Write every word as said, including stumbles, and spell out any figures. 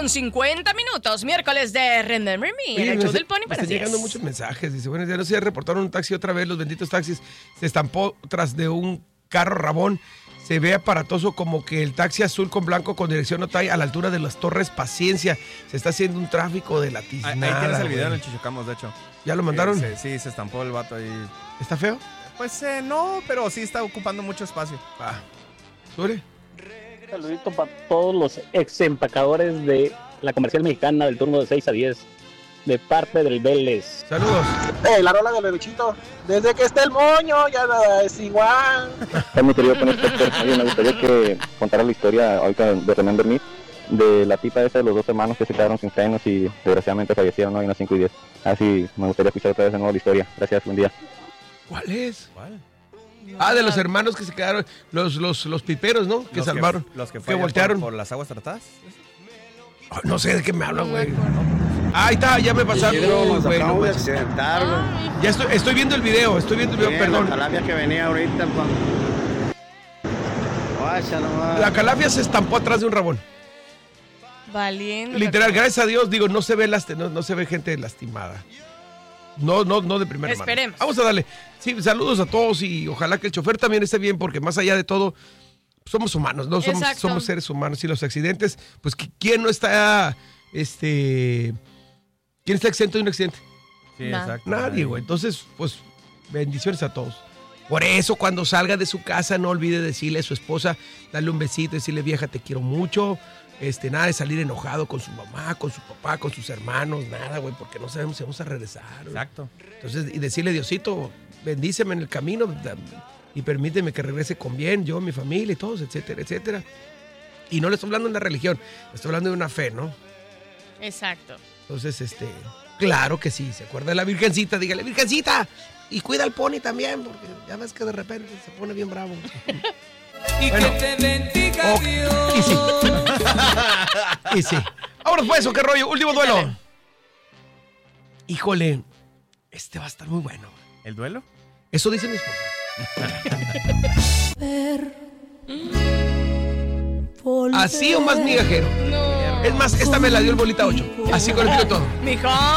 con cincuenta minutos, miércoles de Remember Me, en el show del Pony para Están llegando muchos mensajes. Dice, bueno, ya no sé, ya reportaron un taxi otra vez, los benditos taxis. Se estampó tras de un carro rabón. Se ve aparatoso como que el taxi azul con blanco con dirección Otay a la altura de las Torres Paciencia. Se está haciendo un tráfico de la tiznada. Ahí, ahí tienes el video en el Chichocamos, de hecho. ¿Ya lo mandaron? Eh, sí, sí, se estampó el vato ahí. ¿Está feo? Pues eh, no, pero sí está ocupando mucho espacio. Ah. ¿Sobre? Saludito para todos los ex empacadores de la comercial mexicana del turno de seis a diez. De parte del Vélez. Saludos. Eh, la rola del bebechito. Desde que está el moño, ya nada es igual. Está muy querido con este. Oye, me gustaría que contara la historia ahorita de Remember Me, de la tipa esa de los dos hermanos que se quedaron sin frenos y desgraciadamente fallecieron hoy, ¿no? A las cinco y diez. Así me gustaría escuchar otra vez de nuevo la historia. Gracias, buen día. ¿Cuál es? ¿Cuál? Ah, de los hermanos que se quedaron, los, los, los piperos, ¿no? Que los salvaron. Que, los que, que voltearon. Por, por las aguas tratadas. Oh, no sé de qué me hablan, güey. Ahí está, ya me pasaron. Nos Güey, no, acabamos de pues. accidentar, güey. Ya estoy, estoy viendo el video, estoy viendo el video, Sí, perdón. La calafia que venía ahorita, pues. Vaya nomás. La calafia se estampó atrás de un rabón. Valiendo. Literal, gracias a Dios, digo, no se ve last- no, no se ve gente lastimada. No, no, no de primera mano. Esperemos. Vamos a darle. Sí, saludos a todos y ojalá que el chofer también esté bien, porque más allá de todo, somos humanos, ¿no? Somos, Exacto. somos seres humanos. Y los accidentes, pues, ¿quién no está, este, quién está exento de un accidente? Sí, Nah. exacto. Nadie, güey. Entonces, pues, bendiciones a todos. Por eso, cuando salga de su casa, no olvide decirle a su esposa, darle un besito, decirle, vieja, te quiero mucho. Este, nada de salir enojado con su mamá, con su papá, con sus hermanos, nada, güey, porque no sabemos si vamos a regresar. Güey. Exacto. Entonces, y decirle, Diosito, bendíceme en el camino y permíteme que regrese con bien, yo, mi familia y todos, etcétera, etcétera. Y no le estoy hablando de una religión, le estoy hablando de una fe, ¿no? Exacto. Entonces, este, claro que sí, se acuerda de la Virgencita, dígale, Virgencita, y cuida al Pony también, porque ya ves que de repente se pone bien bravo. Y Bueno, que te bendiga ok, Dios. y sí. Y sí. Vámonos pues, ¿o qué rollo? Último duelo. Híjole, este va a estar muy bueno. ¿El duelo? Eso dice mi esposa. Así o más migajero. No. Es más, esta me la dio el bolita ocho. Así con el todo. Mijo.